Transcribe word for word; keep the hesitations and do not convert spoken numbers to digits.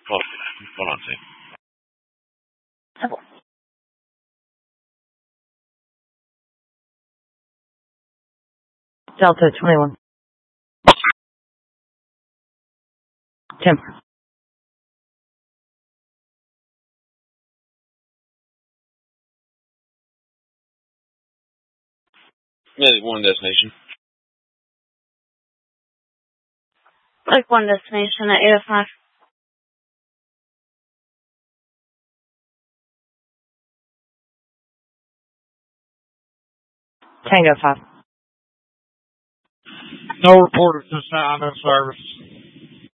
Hold, hold on a second. Delta twenty-one. Temp. Medic one destination. Like one destination at eight oh five. Tango five. No report at this time in service.